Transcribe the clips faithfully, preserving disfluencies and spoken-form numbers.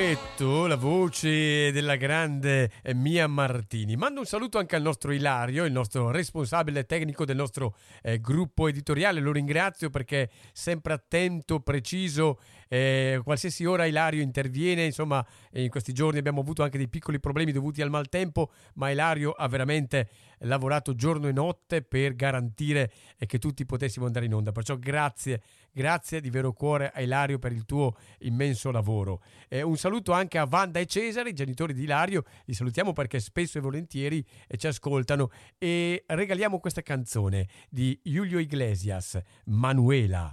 duetto, la voce della grande Mia Martini. Mando un saluto anche al nostro Ilario, il nostro responsabile tecnico del nostro eh, gruppo editoriale. Lo ringrazio perché è sempre attento, preciso. Eh, qualsiasi ora Ilario interviene. Insomma, in questi giorni abbiamo avuto anche dei piccoli problemi dovuti al maltempo, ma Ilario ha veramente lavorato giorno e notte per garantire eh, che tutti potessimo andare in onda. Perciò grazie, grazie di vero cuore a Ilario per il tuo immenso lavoro. Eh, un saluto anche a Wanda e Cesare, i genitori di Ilario. Li salutiamo perché spesso e volentieri eh, ci ascoltano, e regaliamo questa canzone di Julio Iglesias, Manuela.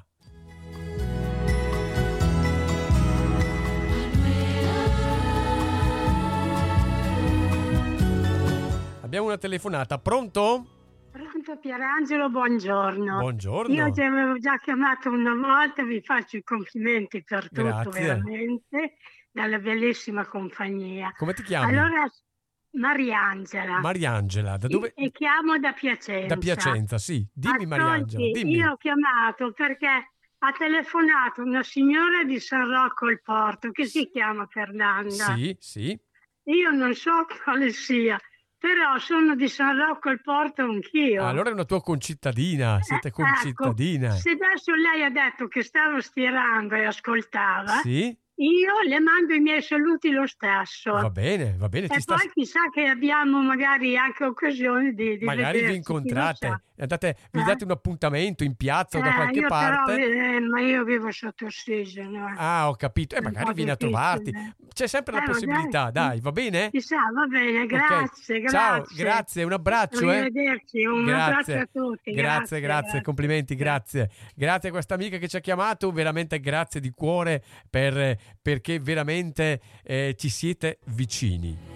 Abbiamo una telefonata, pronto? Pronto Pierangelo, buongiorno. Buongiorno. Io ti avevo già chiamato una volta, vi faccio i complimenti per tutto. Grazie. Veramente, dalla bellissima compagnia. Come ti chiami? Allora, Mariangela. Mariangela, da dove? E, e chiamo da Piacenza. Da Piacenza, sì. Dimmi Ascolti, Mariangela, dimmi. Io ho chiamato perché ha telefonato una signora di San Rocco al Porto che si chiama Fernanda. Sì, sì. Io non so quale sia, però sono di San Rocco al Porto anch'io. Allora è una tua concittadina, siete Eh, concittadine. ecco, se adesso lei ha detto che stava stirando e ascoltava, Sì, io le mando i miei saluti lo stesso. va bene, va bene. E Ci sta... poi chissà che abbiamo magari anche occasione di, di Magari vi vederci, incontrate, chi lo andate, vi Eh? date un appuntamento in piazza o da sa. Eh, qualche io parte. Però, eh, ma io vivo sotto ossigeno. eh. Ah, ho capito. E È un magari po' vieni a difficile. trovarti. C'è sempre la Eh, possibilità, magari. dai, va bene? Chissà, va bene, Ok. grazie, grazie. Ciao, grazie, un abbraccio. Eh? Arrivederci, un Grazie. abbraccio a tutti. Grazie, Grazie, grazie, grazie. complimenti, grazie. Grazie a questa amica che ci ha chiamato, veramente grazie di cuore per, perché veramente eh, ci siete vicini.